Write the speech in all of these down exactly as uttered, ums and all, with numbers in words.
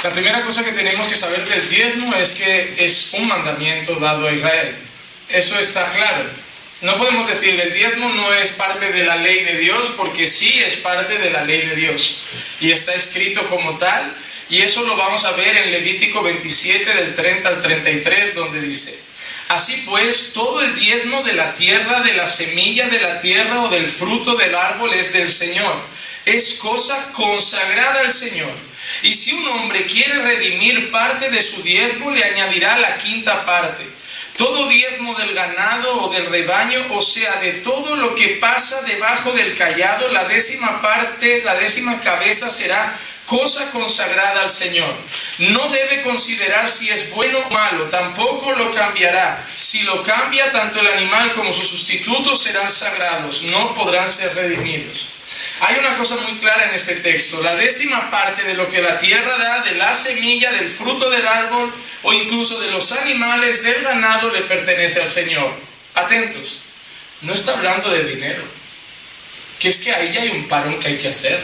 La primera cosa que tenemos que saber del diezmo es que es un mandamiento dado a Israel. Eso está claro. No podemos decir el diezmo no es parte de la ley de Dios, porque sí es parte de la ley de Dios. Y está escrito como tal. Y eso lo vamos a ver en Levítico veintisiete, del treinta al treinta y tres, donde dice: así pues, todo el diezmo de la tierra, de la semilla de la tierra o del fruto del árbol es del Señor. Es cosa consagrada al Señor. Y si un hombre quiere redimir parte de su diezmo, le añadirá la quinta parte. Todo diezmo del ganado o del rebaño, o sea, de todo lo que pasa debajo del cayado, la décima parte, la décima cabeza será cosa consagrada al Señor. No debe considerar si es bueno o malo, tampoco lo cambiará. Si lo cambia, tanto el animal como su sustituto serán sagrados, no podrán ser redimidos. Hay una cosa muy clara en este texto: la décima parte de lo que la tierra da, de la semilla, del fruto del árbol o incluso de los animales, del ganado, le pertenece al Señor. Atentos, no está hablando de dinero, que es que ahí ya hay un parón que hay que hacer.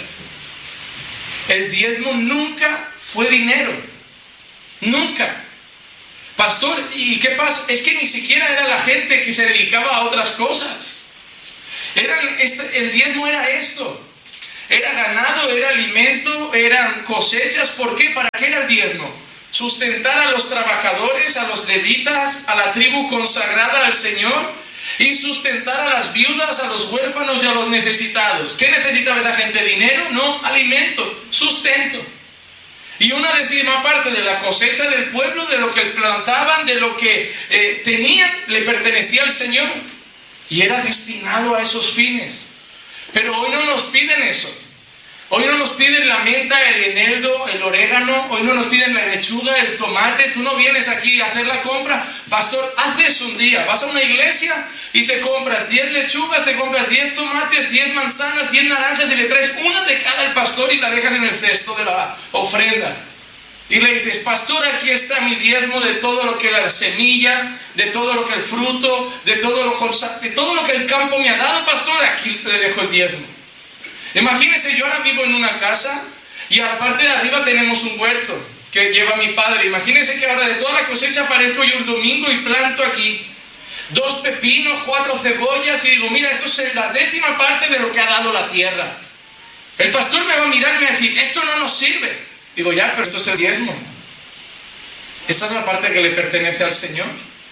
El diezmo nunca fue dinero, nunca. Pastor, ¿y qué pasa? Es que ni siquiera era la gente que se dedicaba a otras cosas. Eran este, el diezmo era esto, era ganado, era alimento, eran cosechas. ¿Por qué? ¿Para qué era el diezmo? Sustentar a los trabajadores, a los levitas, a la tribu consagrada al Señor, y sustentar a las viudas, a los huérfanos y a los necesitados. ¿Qué necesitaba esa gente? ¿Dinero? No, alimento, sustento. Y una décima parte de la cosecha del pueblo, de lo que plantaban, de lo que eh, tenían, le pertenecía al Señor. Y era destinado a esos fines. Pero hoy no nos piden eso. Hoy no nos piden la menta, el eneldo, el orégano. Hoy no nos piden la lechuga, el tomate. Tú no vienes aquí a hacer la compra. Pastor, haz eso un día. Vas a una iglesia y te compras diez lechugas, te compras diez tomates, diez manzanas, diez naranjas y le traes una de cada al pastor y la dejas en el cesto de la ofrenda. Y le dices: pastor, aquí está mi diezmo de todo lo que la semilla, de todo lo que el fruto, de todo lo, de todo lo que el campo me ha dado, pastor, aquí le dejo el diezmo. Imagínense, yo ahora vivo en una casa y a la parte de arriba tenemos un huerto que lleva mi padre. Imagínense que ahora de toda la cosecha aparezco yo un domingo y planto aquí dos pepinos, cuatro cebollas y digo: mira, esto es la décima parte de lo que ha dado la tierra. El pastor me va a mirar y me va a decir: esto no nos sirve. Digo: ya, pero esto es el diezmo. Esta es la parte que le pertenece al Señor.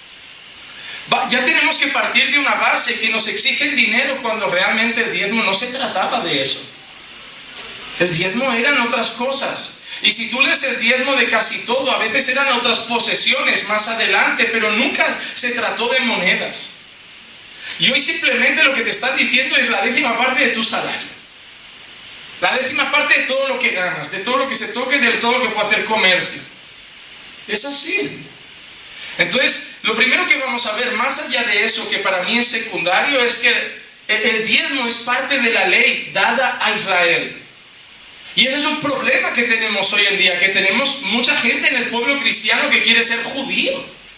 Va, ya tenemos que partir de una base que nos exige el dinero, cuando realmente el diezmo no se trataba de eso. El diezmo eran otras cosas. Y si tú lees el diezmo de casi todo, a veces eran otras posesiones más adelante, pero nunca se trató de monedas. Y hoy simplemente lo que te están diciendo es la décima parte de tu salario. La décima parte de todo lo que ganas, de todo lo que se toque, de todo lo que puede hacer comercio. Es así. Entonces, lo primero que vamos a ver, más allá de eso, que para mí es secundario, es que el, el diezmo es parte de la ley dada a Israel. Y ese es un problema que tenemos hoy en día, que tenemos mucha gente en el pueblo cristiano que quiere ser judío,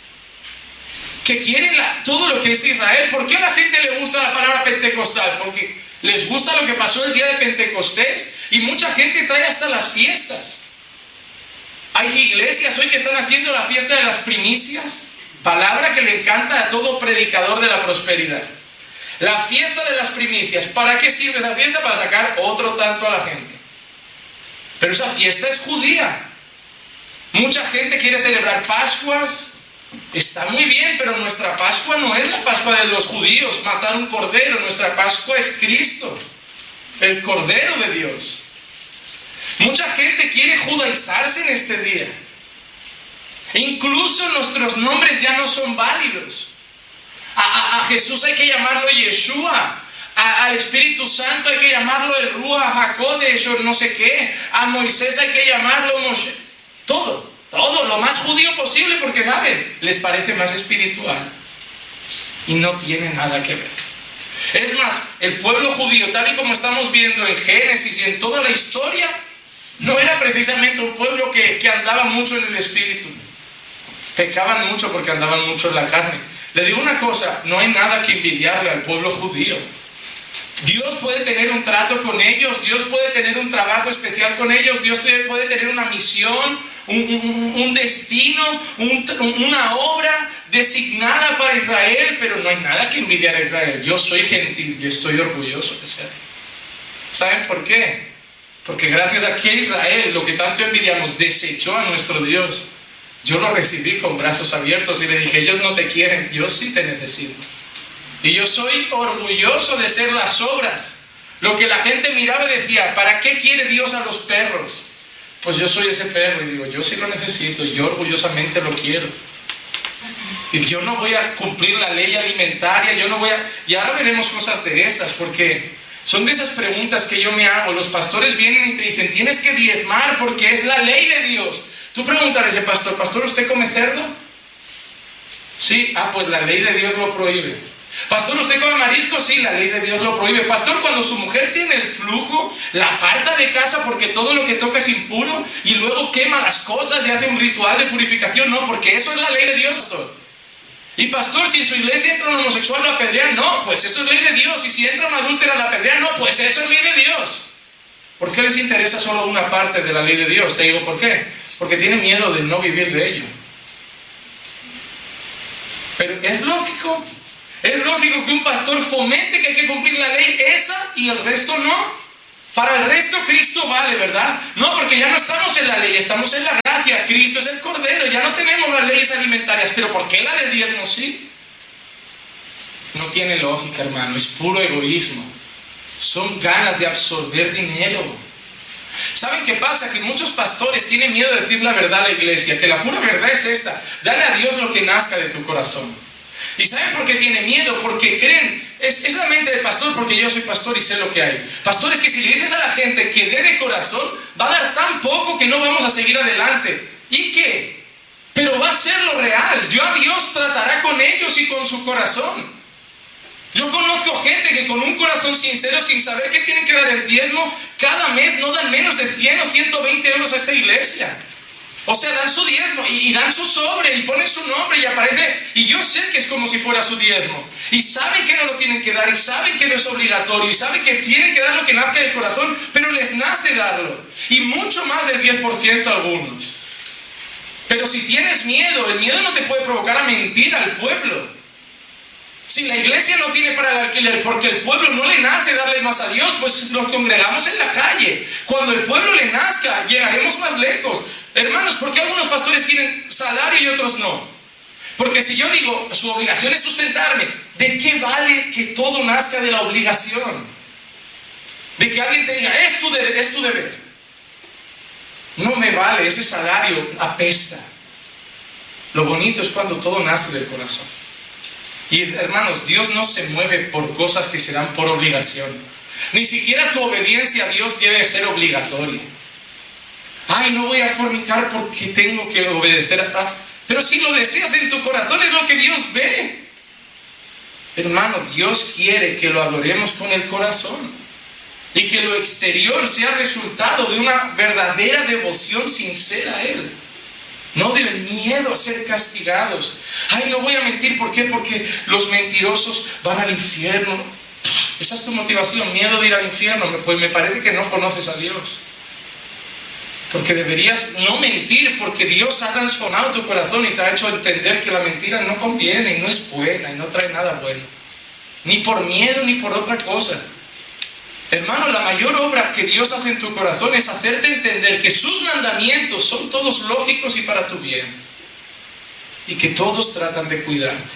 que quiere la, todo lo que es de Israel. ¿Por qué a la gente le gusta la palabra pentecostal? Porque les gusta lo que pasó el día de Pentecostés, y mucha gente trae hasta las fiestas. Hay iglesias hoy que están haciendo la fiesta de las primicias, palabra que le encanta a todo predicador de la prosperidad. La fiesta de las primicias. ¿Para qué sirve esa fiesta? Para sacar otro tanto a la gente. Pero esa fiesta es judía. Mucha gente quiere celebrar Pascuas. Está muy bien, pero nuestra Pascua no es la Pascua de los judíos, matar un cordero. Nuestra Pascua es Cristo, el Cordero de Dios. Mucha gente quiere judaizarse en este día. Incluso nuestros nombres ya no son válidos. A, a, a Jesús hay que llamarlo Yeshua. A, al Espíritu Santo hay que llamarlo el Ruach HaKodesh o no sé qué. A Moisés hay que llamarlo Moshe. Todo. Todo lo más judío posible, porque saben, les parece más espiritual y no tiene nada que ver. Es más, el pueblo judío, tal y como estamos viendo en Génesis y en toda la historia, no era precisamente un pueblo que, que andaba mucho en el espíritu. Pecaban mucho porque andaban mucho en la carne. Le digo una cosa: no hay nada que envidiarle al pueblo judío. Dios puede tener un trato con ellos, Dios puede tener un trabajo especial con ellos, Dios puede tener una misión, un, un, un destino, un, una obra designada para Israel, pero no hay nada que envidiar a Israel. Yo soy gentil y estoy orgulloso de ser. ¿Saben por qué? Porque gracias a que Israel, lo que tanto envidiamos, desechó a nuestro Dios, yo lo recibí con brazos abiertos y le dije, ellos no te quieren, yo sí te necesito. Y yo soy orgulloso de ser las obras. Lo que la gente miraba y decía, ¿para qué quiere Dios a los perros? Pues yo soy ese perro y digo, yo sí lo necesito y yo orgullosamente lo quiero. Y yo no voy a cumplir la ley alimentaria, yo no voy a... Y ahora veremos cosas de esas, porque son de esas preguntas que yo me hago. Los pastores vienen y te dicen, tienes que diezmar porque es la ley de Dios. Tú preguntarás al pastor, pastor, ¿usted come cerdo? Sí, ah, pues la ley de Dios lo prohíbe. Pastor, ¿usted come marisco? Sí, la ley de Dios lo prohíbe. Pastor, cuando su mujer tiene el flujo, la aparta de casa porque todo lo que toca es impuro y luego quema las cosas y hace un ritual de purificación. No, porque eso es la ley de Dios, pastor. Y pastor, si en su iglesia entra un homosexual, lo apedrean. No, pues eso es ley de Dios. Y si entra una adúltera, la apedrean. No, pues eso es ley de Dios. ¿Por qué les interesa solo una parte de la ley de Dios? Te digo, ¿por qué? Porque tienen miedo de no vivir de ello. Pero es lógico. Es lógico que un pastor fomente que hay que cumplir la ley esa y el resto no. Para el resto Cristo vale, ¿verdad? No, porque ya no estamos en la ley, estamos en la gracia. Cristo es el Cordero, ya no tenemos las leyes alimentarias. ¿Pero por qué la del diezmo sí? No tiene lógica, hermano, es puro egoísmo. Son ganas de absorber dinero. ¿Saben qué pasa? Que muchos pastores tienen miedo de decir la verdad a la iglesia, que la pura verdad es esta: dale a Dios lo que nazca de tu corazón. ¿Y saben por qué tiene miedo? Porque creen, es, es la mente del pastor, porque yo soy pastor y sé lo que hay. Pastor, es que si le dices a la gente que dé de corazón, va a dar tan poco que no vamos a seguir adelante. ¿Y qué? Pero va a ser lo real. Yo a Dios tratará con ellos y con su corazón. Yo conozco gente que con un corazón sincero, sin saber que tienen que dar el diezmo, cada mes no dan menos de cien o ciento veinte euros a esta iglesia. O sea, dan su diezmo y, y dan su sobre y ponen su nombre y aparece, y yo sé que es como si fuera su diezmo, y saben que no lo tienen que dar, y saben que no es obligatorio, y saben que tienen que dar lo que nazca del corazón, pero les nace darlo, y mucho más del diez por ciento a algunos. Pero si tienes miedo, el miedo no te puede provocar a mentir al pueblo. Si la iglesia no tiene para el alquiler porque el pueblo no le nace darle más a Dios, pues nos congregamos en la calle. Cuando el pueblo le nazca, llegaremos más lejos. Hermanos, ¿por qué algunos pastores tienen salario y otros no? Porque si yo digo, su obligación es sustentarme, ¿de qué vale que todo nazca de la obligación? De que alguien te diga, es tu deber, es tu deber. No me vale, ese salario apesta. Lo bonito es cuando todo nace del corazón. Y hermanos, Dios no se mueve por cosas que se dan por obligación. Ni siquiera tu obediencia a Dios debe ser obligatoria. Ay, no voy a fornicar porque tengo que obedecer a... Pero si lo deseas en tu corazón es lo que Dios ve. Hermano, Dios quiere que lo adoremos con el corazón. Y que lo exterior sea resultado de una verdadera devoción sincera a Él. No del miedo a ser castigados. Ay, no voy a mentir, ¿por qué? Porque los mentirosos van al infierno. Esa es tu motivación, miedo de ir al infierno. Pues me parece que no conoces a Dios. Porque deberías no mentir, porque Dios ha transformado tu corazón y te ha hecho entender que la mentira no conviene y no es buena y no trae nada bueno. Ni por miedo ni por otra cosa. Hermano, la mayor obra que Dios hace en tu corazón es hacerte entender que sus mandamientos son todos lógicos y para tu bien. Y que todos tratan de cuidarte.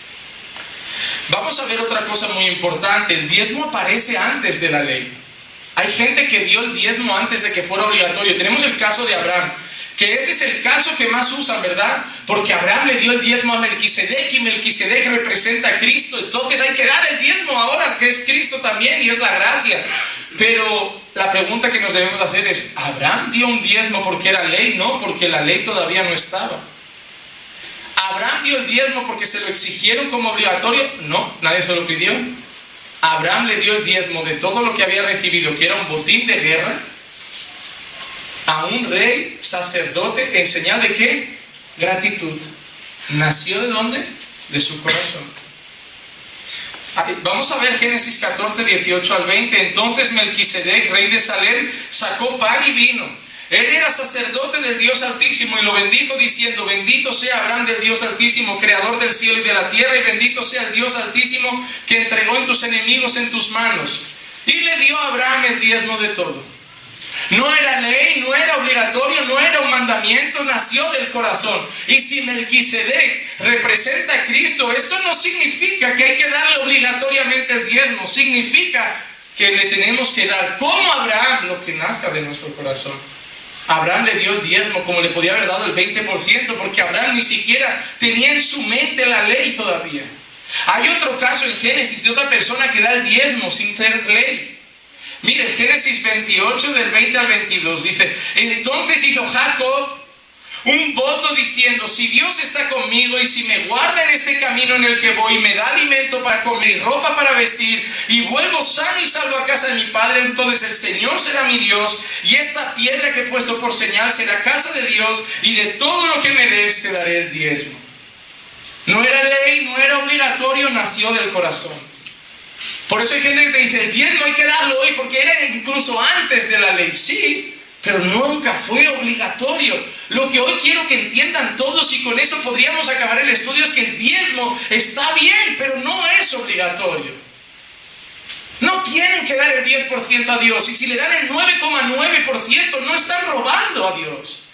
Vamos a ver otra cosa muy importante. El diezmo aparece antes de la ley. Hay gente que dio el diezmo antes de que fuera obligatorio. Tenemos el caso de Abraham, que ese es el caso que más usan, ¿verdad? Porque Abraham le dio el diezmo a Melquisedec y Melquisedec representa a Cristo. Entonces hay que dar el diezmo ahora, que es Cristo también y es la gracia. Pero la pregunta que nos debemos hacer es, ¿Abraham dio un diezmo porque era ley? No, porque la ley todavía no estaba. ¿Abraham dio el diezmo porque se lo exigieron como obligatorio? No, nadie se lo pidió. Abraham le dio el diezmo de todo lo que había recibido, que era un botín de guerra, a un rey, sacerdote, en señal de ¿qué? Gratitud. ¿Nació de dónde? De su corazón. Vamos a ver Génesis catorce, dieciocho al veinte. Entonces Melquisedec, rey de Salem, sacó pan y vino. Él era sacerdote del Dios Altísimo y lo bendijo diciendo: bendito sea Abraham del Dios Altísimo, creador del cielo y de la tierra, y bendito sea el Dios Altísimo que entregó en tus enemigos en tus manos. Y le dio a Abraham el diezmo de todo. No era ley, no era obligatorio, no era un mandamiento, nació del corazón. Y si Melquisedec representa a Cristo, esto no significa que hay que darle obligatoriamente el diezmo, significa que le tenemos que dar, como Abraham, lo que nazca de nuestro corazón. Abraham le dio el diezmo como le podía haber dado el veinte por ciento, porque Abraham ni siquiera tenía en su mente la ley todavía. Hay otro caso en Génesis de otra persona que da el diezmo sin ser ley. Mire, Génesis veintiocho del veinte al veintidós dice: entonces hizo Jacob un voto diciendo: si Dios está conmigo y si me guarda en este camino en el que voy, me da alimento para comer y ropa para vestir, y vuelvo sano y salvo a casa de mi padre, entonces el Señor será mi Dios, y esta piedra que he puesto por señal será casa de Dios, y de todo lo que me des te daré el diezmo. No era ley, no era obligatorio, nació del corazón. Por eso hay gente que te dice: el diezmo hay que darlo hoy porque era incluso antes de la ley. Sí, pero nunca fue obligatorio. Lo que hoy quiero que entiendan todos, y con eso podríamos acabar el estudio, es que el diezmo está bien, pero no es obligatorio. No tienen que dar el diez por ciento a Dios, y si le dan el nueve coma nueve por ciento no están robando a Dios.